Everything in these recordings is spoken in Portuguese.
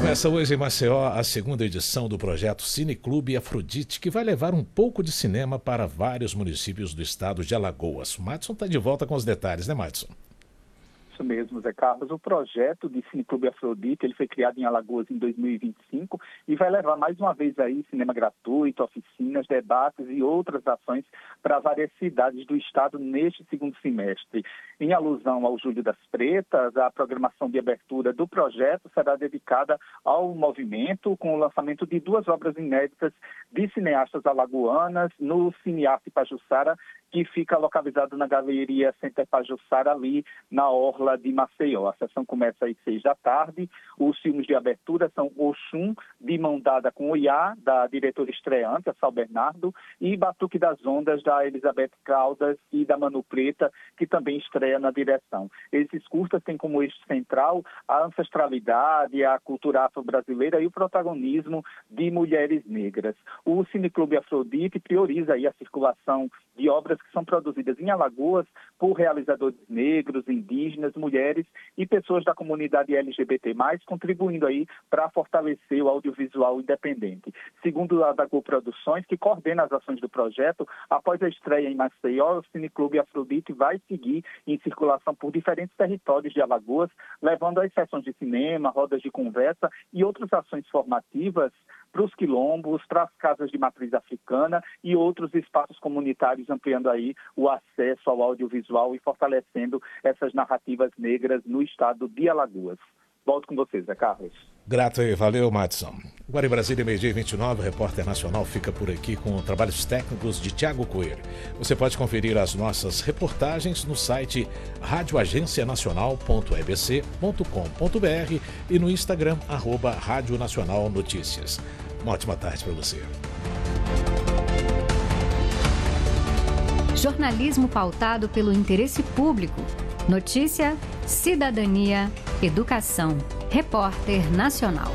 Começa hoje em Maceió a segunda edição do projeto Cineclube Afrodite, que vai levar um pouco de cinema para vários municípios do estado de Alagoas. O Madson está de volta com os detalhes, né, Madson? Isso mesmo, Zé Carlos. O projeto de Cineclube Afrodite, ele foi criado em Alagoas em 2025 e vai levar mais uma vez aí cinema gratuito, oficinas, debates e outras ações para várias cidades do estado neste segundo semestre. Em alusão ao Julho das Pretas, a programação de abertura do projeto será dedicada ao movimento, com o lançamento de 2 obras inéditas de cineastas alagoanas no Cinearte Pajuçara, que fica localizado na Galeria Center Pajuçara, ali na Orla de Maceió. A sessão começa às 6 da tarde. Os filmes de abertura são Oxum, de Mão Dada com Oiá, da diretora estreante, a Sal Bernardo, e Batuque das Ondas, da Elizabeth Caldas e da Manu Preta, que também estreia na direção. Esses curtas têm como eixo central a ancestralidade, a cultura afro-brasileira e o protagonismo de mulheres negras. O Cineclube Afrodite prioriza aí a circulação de obras que são produzidas em Alagoas por realizadores negros, indígenas, mulheres e pessoas da comunidade LGBT+, contribuindo aí para fortalecer o audiovisual independente. Segundo a Adagu Produções, que coordena as ações do projeto, após a estreia em Maceió, o Cineclube Afrodite vai seguir em circulação por diferentes territórios de Alagoas, levando às sessões de cinema, rodas de conversa e outras ações formativas para os quilombos, para as casas de matriz africana e outros espaços comunitários, ampliando aí o acesso ao audiovisual e fortalecendo essas narrativas negras no estado de Alagoas. Volto com vocês, Zé Carlos. Grato aí, valeu, Madson. Agora em Brasília, meio-dia e 29, o repórter nacional fica por aqui com trabalhos técnicos de Tiago Coelho. Você pode conferir as nossas reportagens no site radioagencianacional.ebc.com.br e no Instagram, @Rádio Nacional Notícias. Uma ótima tarde para você. Jornalismo pautado pelo interesse público. Notícia, cidadania, educação. Repórter Nacional.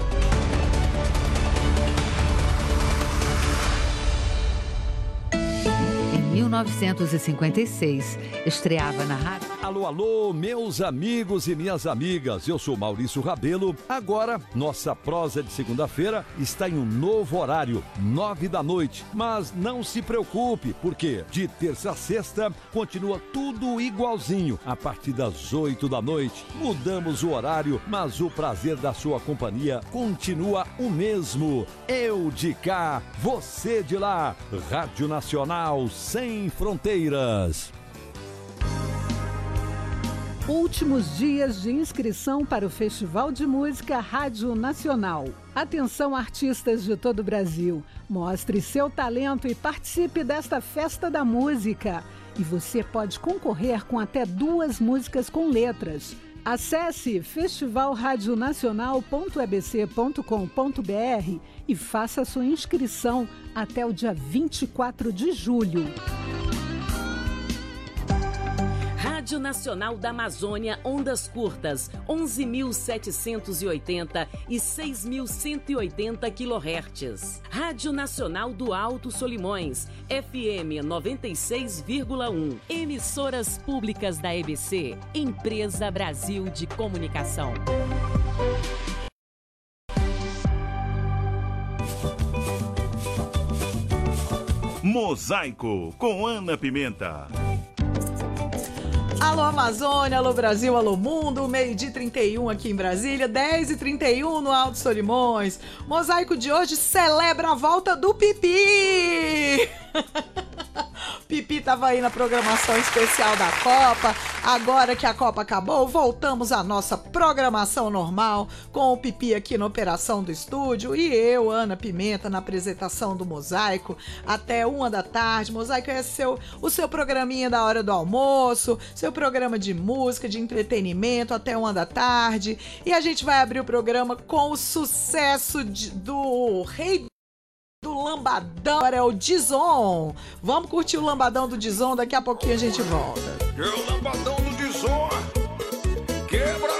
Em 1956, estreava na rádio. Alô, alô, meus amigos e minhas amigas, eu sou Maurício Rabelo. Agora, nossa prosa de segunda-feira está em um novo horário, 9 da noite. Mas não se preocupe, porque de terça a sexta continua tudo igualzinho. A partir das 8 da noite, mudamos o horário, mas o prazer da sua companhia continua o mesmo. Eu de cá, você de lá. Rádio Nacional sem fronteiras. Últimos dias de inscrição para o Festival de Música Rádio Nacional. Atenção, artistas de todo o Brasil. Mostre seu talento e participe desta festa da música. E você pode concorrer com até 2 músicas com letras. Acesse festivalradionacional.ebc.com.br e faça sua inscrição até o dia 24 de julho. Rádio Nacional da Amazônia, ondas curtas, 11.780 e 6.180 kHz. Rádio Nacional do Alto Solimões, FM 96,1. Emissoras públicas da EBC, Empresa Brasil de Comunicação. Mosaico, com Ana Pimenta. Alô Amazônia, alô Brasil, alô mundo, 12h31 aqui em Brasília, 10h31 no Alto Solimões. Mosaico de hoje celebra a volta do Pipi! Pipi estava aí na programação especial da Copa. Agora que a Copa acabou, voltamos à nossa programação normal, com o Pipi aqui na operação do estúdio e eu, Ana Pimenta, na apresentação do Mosaico até 1 da tarde. Mosaico é o seu programinha da hora do almoço, seu programa de música, de entretenimento até 1 da tarde. E a gente vai abrir o programa com o sucesso do rei do lambadão, agora é o Dizon. Vamos curtir o lambadão do Dizon, daqui a pouquinho a gente volta. É o lambadão do Dizon, quebra